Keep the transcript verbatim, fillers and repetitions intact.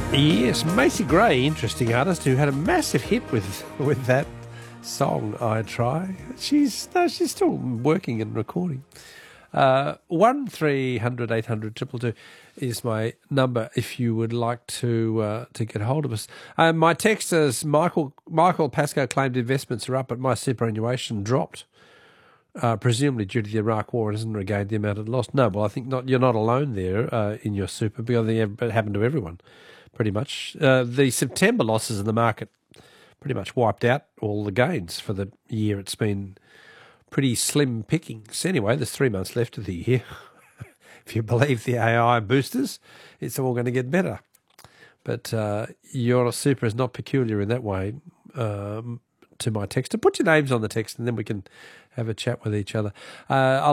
Yes, Macy Gray, interesting artist who had a massive hit with with that song, I Try. She's no, she's still working and recording. Uh, one three hundred eight hundred triple two is my number if you would like to uh, to get hold of us. Uh, my text is Michael Michael Pascoe claimed investments are up, but my superannuation dropped, uh, presumably due to the Iraq War. It hasn't regained the amount it lost. No, well, I think not. You're not alone there uh, in your super, because it happened to everyone, pretty much. Uh, the September losses in the market pretty much wiped out all the gains for the year. It's been pretty slim pickings. Anyway, there's three months left of the year. If you believe the A I boosters, it's all going to get better. But uh, your super is not peculiar in that way um, to my text. To put your names on the text and then we can have a chat with each other. Uh,